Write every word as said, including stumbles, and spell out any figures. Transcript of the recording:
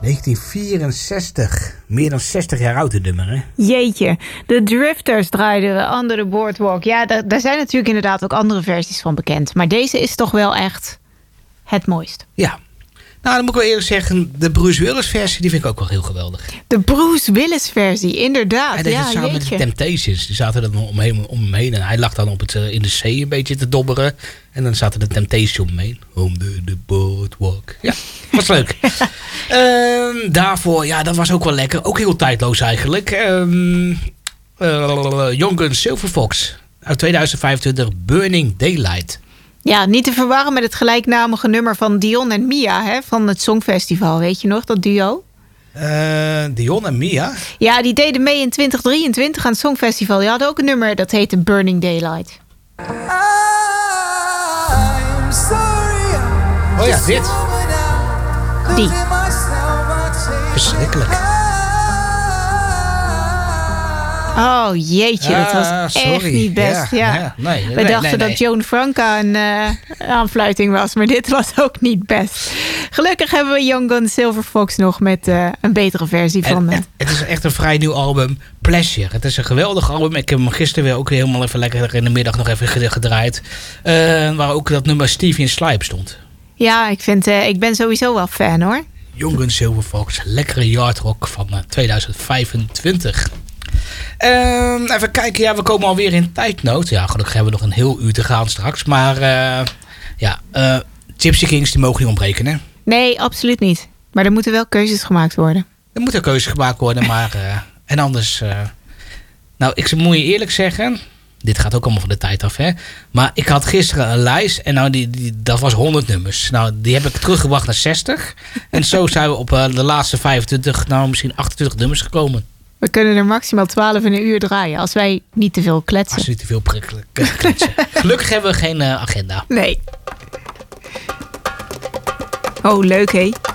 negentien vierenzestig. Meer dan zestig jaar oud, het nummer, hè? Jeetje. De Drifters draaiden we, Under the Boardwalk. Ja, daar, daar zijn natuurlijk inderdaad ook andere versies van bekend. Maar deze is toch wel echt het mooist. Ja. Nou, dan moet ik wel eerlijk zeggen, de Bruce Willis versie, die vind ik ook wel heel geweldig. De Bruce Willis versie, inderdaad. En dat ja, is samen jeetje. met de Temptations. Die zaten er dan om hem, om hem heen. En hij lag dan op het, uh, in de zee een beetje te dobberen. En dan zaten de Temptations om hem heen. Home the, the boardwalk. Ja, was leuk. uh, daarvoor, ja, dat was ook wel lekker. Ook heel tijdloos eigenlijk. Uh, uh, Young Guns Silver Fox. Uit tweeduizend vijfentwintig, Burning Daylight. Ja, niet te verwarren met het gelijknamige nummer van Dion en Mia, hè, van het Songfestival. Weet je nog, dat duo? Uh, Dion en Mia? Ja, die deden mee in twintig drieëntwintig aan het Songfestival. Die hadden ook een nummer dat heette Burning Daylight. Oh ja, dit. Die. Verschrikkelijk. Oh jeetje, dat was ah, echt sorry. niet best. Ja, Ja, ja. ja, nee, We nee, dachten nee, nee. dat Joan Franca een uh, aanfluiting was, maar dit was ook niet best. Gelukkig hebben we Young Guns Silver Fox nog met uh, een betere versie en, van... Uh, het, het is echt een vrij nieuw album. Pleasure. Het is een geweldig album. Ik heb hem gisteren weer ook helemaal even lekker in de middag nog even gedraaid. Uh, waar ook dat nummer Stevie in Slijp stond. Ja, ik, vind, uh, ik ben sowieso wel fan hoor. Young Guns Silver Fox. Lekkere yardrock van uh, tweeduizend vijfentwintig. Uh, even kijken, ja, we komen alweer in tijdnood. Ja, gelukkig hebben we nog een heel uur te gaan straks. Maar uh, ja, uh, Gypsy Kings die mogen niet ontbreken, hè? Nee, absoluut niet. Maar er moeten wel keuzes gemaakt worden. Er moeten keuzes gemaakt worden, maar... Uh, en anders... Uh, nou, ik moet je eerlijk zeggen... Dit gaat ook allemaal van de tijd af, hè? Maar ik had gisteren een lijst en nou, die, die, dat was honderd nummers. Nou, die heb ik teruggebracht naar zestig. En zo zijn we op uh, de laatste vijfentwintig, nou misschien achtentwintig nummers gekomen. We kunnen er maximaal twaalf in een uur draaien als wij niet te veel kletsen. Als we niet te veel prikkelen, kletsen. Gelukkig hebben we geen uh, agenda. Nee. Oh, leuk hé.